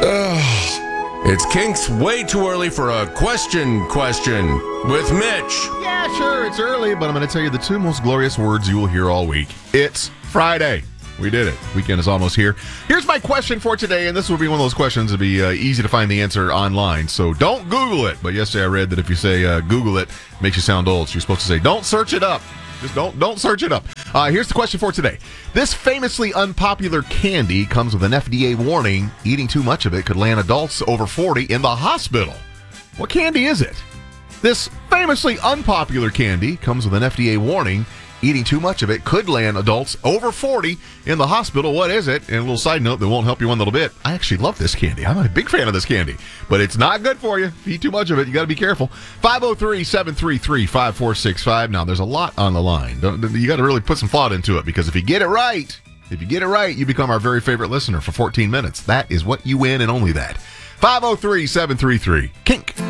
It's Kink's way too early for a question with Mitch. Yeah, sure, it's early, but I'm going to tell you the two most glorious words you will hear all week. It's Friday. We did it. Weekend is almost here. Here's my question for today, and this will be one of those questions that'll be easy to find the answer online, so don't Google it. But yesterday I read that if you say Google it, it makes you sound old, so you're supposed to say don't search it up. Just don't search it up. Here's the question for today. This famously unpopular candy comes with an FDA warning. Eating too much of it could land adults over 40 in the hospital. What candy is it? This famously unpopular candy comes with an FDA warning. Eating too much of it could land adults over 40 in the hospital. What is it? And a little side note that won't help you one little bit. I actually love this candy. I'm a big fan of this candy. But it's not good for you. If you eat too much of it, you got to be careful. 503-733-5465. Now, there's a lot on the line. You got to really put some thought into it, because if you get it right, you become our very favorite listener for 14 minutes. That is what you win, and only that. 503-733-KINK.